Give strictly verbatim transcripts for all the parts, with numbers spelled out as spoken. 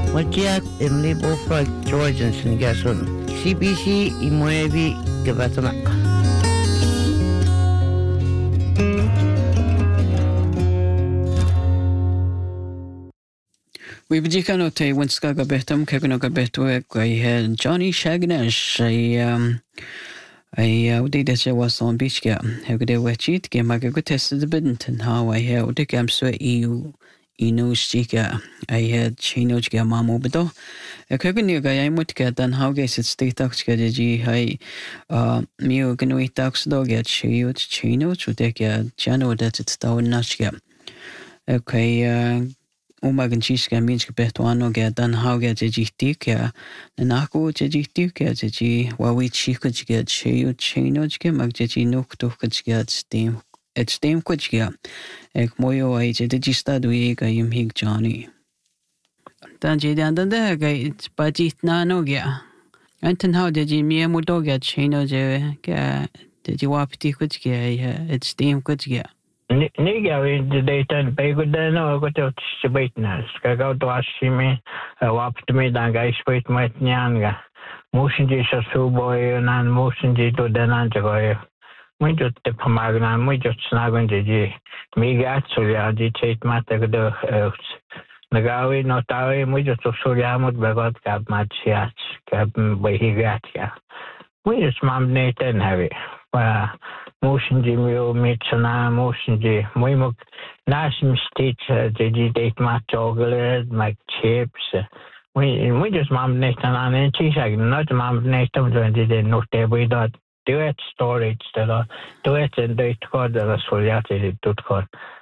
Makia Emily Bofra Jorgensen Gason. C B C y Muevi Gavatamak. We begin to say when Skaga Betum, Kaganoga Betwek, I had Johnny Shagnash, I um I did that was on beach gap. How could they wet cheat game? I could test the Bidenton how I held the camp so you. Inu stika I had chino chiga mamo bedo a kagani guy I would get and how guess it's state tax gaji hi uh mio ganu tax dog at chio chino to take a channel that it's down nachga okay uh umagan chiska means betuano get and how get jitika and aku jitika ji wa we chico get chio chino chiga magji no to get steam it's steam kuchga ek moyo ai je de jista dui ga yim hig Johnny dan je dan dan da ga it's budget na no ga anten how did you me mo dog ga chino je ga did you wap ti kuch ga it's steam kuch ga ni ga we de data pe go da no go to sibait na ska ga to asimi wap to me dan ga sibait mat nyanga motion je so boy nan motion je to dan je go muito te pamagna muito snagon de mega solia de chat mata de nagawi notawi muito solia mut bagot kap machiach kap behigatia muito smamneten have pa motion de mio mitchana motion de muito nasim stitch de date mat chocolate my chips we we just smamneten an chisag not smamneten de notawi dot do it storage that do it and they called the soliati to call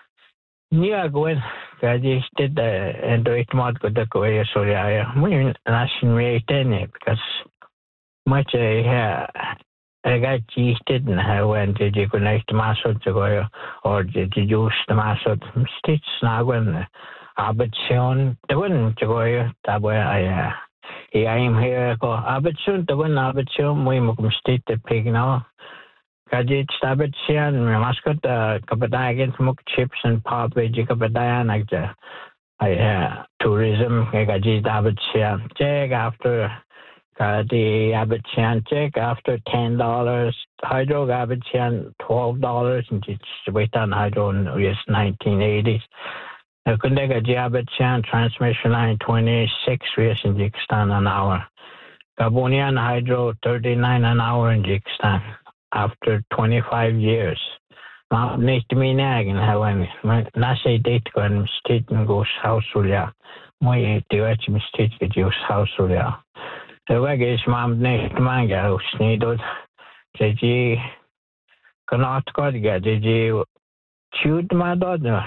near going gaji did and do it mod good the way solia we national ten because much I I got cheated and I went to the connect maso to go or the use the maso stitch snagon abation the one to go that way I I am here ko abetsun to one abetsun muy mukum state the pig now kaji stabetsian mascot kapada against muk chips and pop veggie kapada nagja I tourism kaji stabetsian check after kaji abetsian check after ten dollars hydro abetsian twelve dollars and it's wait on hydro in yes nineteen eighties Kundega Diabetian transmission line twenty-six reals in Jikistan an hour. Gabonian hydro thirty-nine an hour in Jikistan after twenty-five years. Mount Nishtiminag in Hawaii. Nasa date when state and goes house Ulia. Moy Diwachi mistake at use house Ulia. The wag is Mount Nishtimanga who sneeded. Jeji cannot got get Jeji chewed my daughter.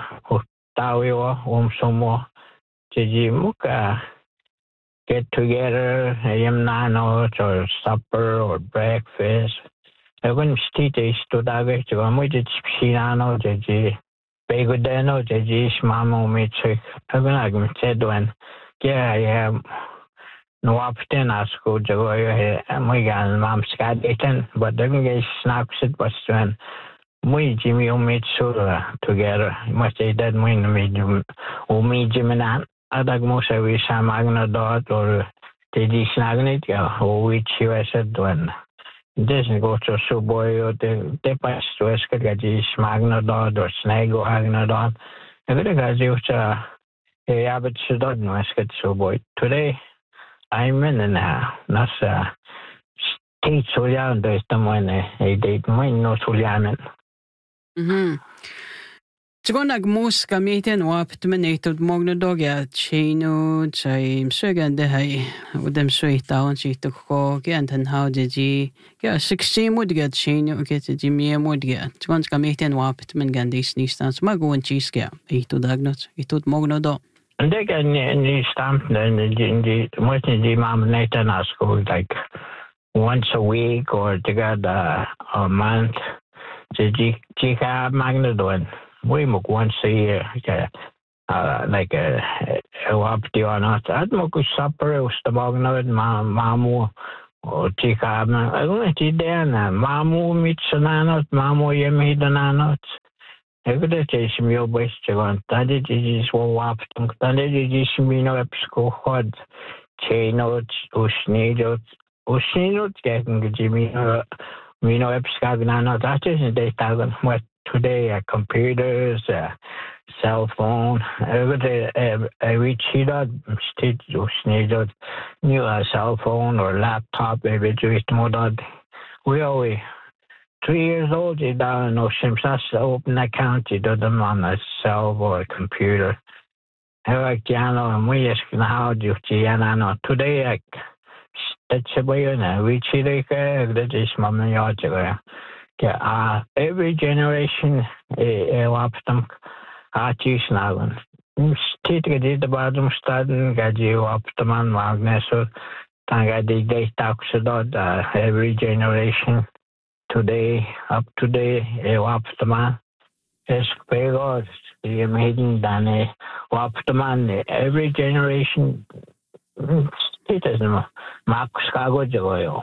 Tawiwa um somo Jeji muka get together yam nano or supper or breakfast. I wouldn't state is to that to go with Shinano Jeji Begudeno Jeji Mamo Mitrick. I wouldn't said when yeah I am no often ask go to go and my gun mom scadden but then get snaps it was when we Jimmy made sure together. Must say that when we do me Jimmy and Adag Mosa we Sam Magna dot or Teddy Snagnit, or which you said when doesn't go to so boy or the pass to Escagaji Magna dot or Snago Agna dot. I think as you say, a abbot should not know Escat so boy. Today I'm in and now. That's a state Solian, there's the one a date mine no Solian. Mhm. Tgo nagmus gamitin wapt manatod mogno dogya chino chay msugan de hay udem sui taon si to ko gantan how did you get sixteen would get chino get the me would get tgon gamitin wapt man gandis ni stans magon chiska ito dagnot ito mogno do and they can ni stamp then the most the mom Nathan asko like once a week or together a month. The Jika Magna doing we muk once a year, uh, like a wap di or not. I'd mock supper, was the Magna, Mamu, or Jika. I don't know, Mamu meets an anot, Mamu Yemi the anot. Эгдэ чэшим ё бэсчэгон тадэ жижис ваптам тадэ жижис мино эпско ход чэйнот ушнидот ушнидот гэгэн гэж мино мино эпскагнано тачэс дэйтагон what today uh, computers uh, cell phone эгдэ эвичидот стит ушнидот new uh, cell phone or laptop эвичит модод we always Three years old, you don't know Simpsons open account, you do them on a cell or a computer. Like Jano and we ask how do you know today like that's a way na we chile that is mama yacha. Uh every generation a wapstam artis now. State get the bottom starting gaji waptaman magneso tanga de day talks about every generation. Today, up today, e waptaman es pegos the maiden dane waptaman every generation it is no max kago joyo.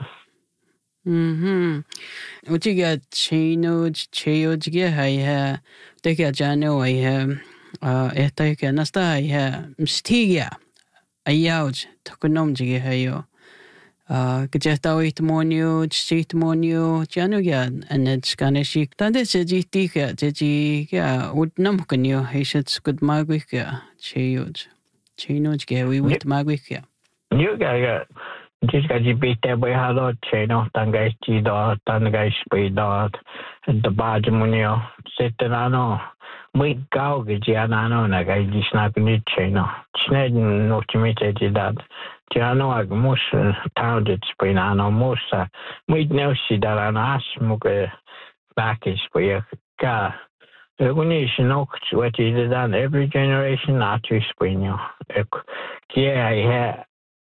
Mhm. Utiga chino cheo jige hai ha teka jano ai ha uh eta ke nasta hai ha mstigia ayauj tokonom jige hayo. Uh, Gajeta itmonio, chitmonio, Janugan, and it's gonna shik. Tande saji tika, jaji, yeah, would numkanio, he said, good magwika, chayoj, chaynoj, we with magwika. You got just got you beat that way, hello, chano, tangay chido, tangay speedot, the bajamunio, sitting on. We go, Gianano, and I just not need chano. Sned no to meet that. Giano ag most talented spinano most we know she that an asmuke back is for your car. When you know what is done every generation not to spin you. Yeah, I have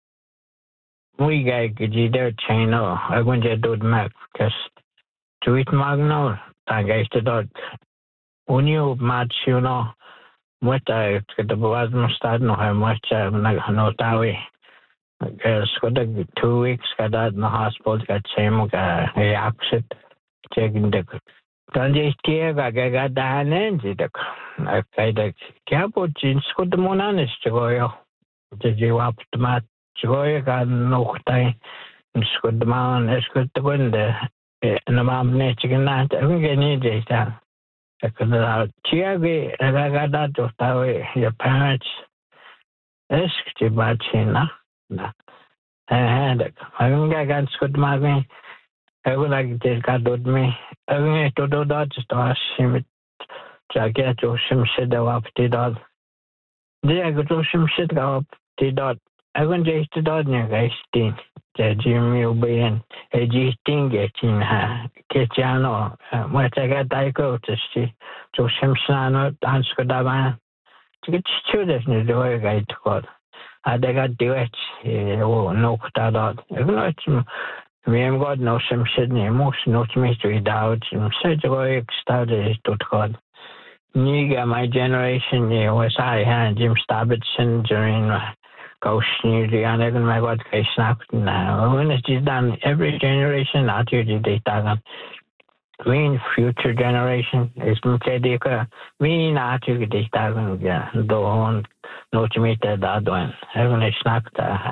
we got either channel. I want to do the map because to it magno, I guess the dog. When you match, you know, what I get the bottom start no how much I'm not no that way. Skoda two weeks kada na hospital ka chemo ka exit checking the tanje tie ga ga dahanen jidak kai da kya po chin skoda monanes choyo je je waptma choyo ka noktai skoda man skoda gonde na mamne chigna ta ngeni je ta kada chia ge ga ga da to tawe your parents esk je bachina na and I don't get ganz good magni I would like to get dod me I mean to do that just ask him to get to some shit up to dot they go to some shit up to dot I want to to dot near guys thing the Jimmy Obeyan a G thing getting ha Ketiano what I got I go to see to some sana dance good man to get children the way guy to God I got do it. Oh, no, that out. We have got no some Sydney, most not me to read out. Such a way started to God. Niga, my generation was I had Jim Stabbitson during Ghost New Zealand, and my God, I snapped now. When it is done, every generation, not you did data. We in future generation is Mukadika. We not you did data. Don't. No to meet that one. Having a snack uh,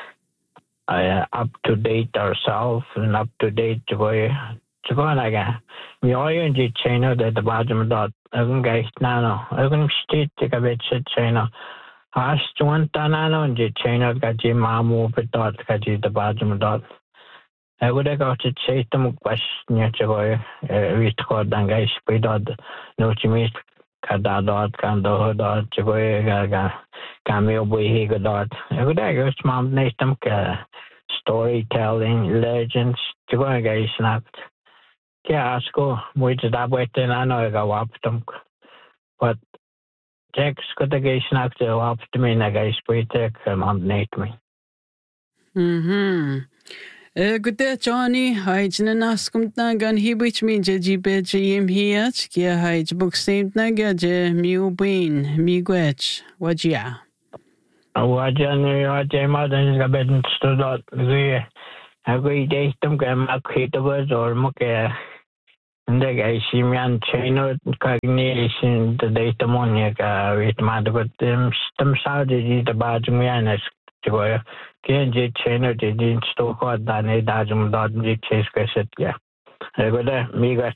up to date ourselves and up to date to go to go and again. We all in the channel that the bottom dot. I can guys nano. I can state take a bit shit channel. Asked one tanano in the channel got your mom over dot got you the bottom dot. I would have got to say to me question to go. We called and guys speed dot. No to meet. Kada dot kando dot choy ga cameo boy ga dot I guess mom nestam ka storytelling legends choy ga snapped kya asko which da bete na no ga waptam but text ko da ga snapped wapt me na ga spoitek mom net me Mhm. Good day, Johnny. Hi, Jinaskum Nagan. He which means a jibet him here. Kia hides book same naga, mu bean, me gwetch. What ya? Wajan, your mother is a bed stood out. A great day, some can make it was or moke Hindi ka isimian chino kagni isin the data monya ka wit madagot stem saudi di the bajum yanas tigoya ken je chino je din sto ko dane dajum dad je ches kaset ya egoda migat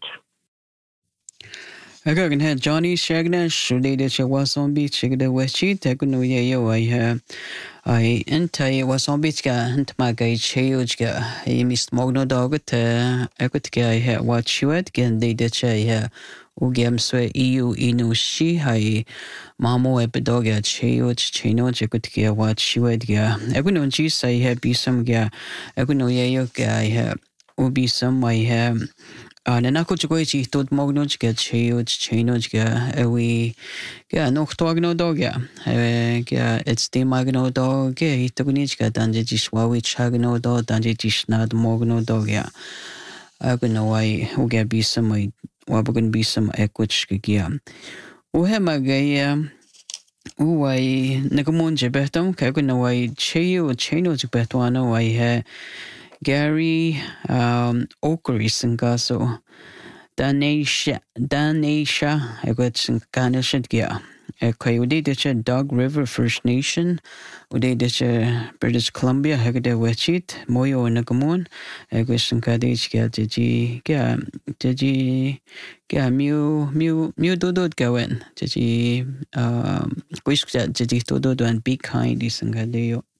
Aga kan ha Johnny Shagnash de de che wason beach de wechi te kuno ye yo ai ha ai entai wason beach ka hent ma ga cheuj ga ai mis mogno dog te ekut ke ai ha wat chuet gen de de che ha u gem swe eu inu shi hai mamo e bedog ya cheuj chino je kut ke wat chuet ga ekuno ji sai ha bisam ga ekuno ye yo ga ai ha u bisam mai ha Ana nako chukoi chi tot mogno chika cheo chino chika ewi kia nok togno dogya kia it's the magno dog kia hitogni chika danje jishwawi chagno do danje jishnad mogno dogya agno wai uga bisam ai wabugun bisam ekuch kia uhe magaya uwai nakamunje behtam kagno wai cheo chino chibetwana wai he Gary um, Okery Singaso Danesha Danesha Egot Ganashadgia Equay Udidicha Dog River First Nation Udidicha British Columbia Hegade Wechit Moyo Nagamun Eguisan Kadich Gia Gigi Gia Gigi Gia Mew Mew Mew Dodod Gawen Gigi um Guishka Gigi Dodod and Be Kind Isangadeyo